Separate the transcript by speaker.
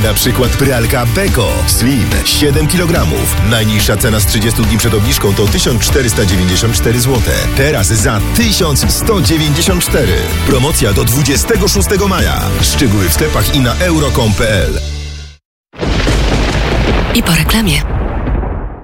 Speaker 1: Na przykład pralka Beko Slim 7 kg. Najniższa cena z 30 dni przed obniżką to 1494 zł. Teraz za 1194. Promocja do 26 maja. Szczegóły w sklepach i na euro.com.pl.
Speaker 2: I po reklamie.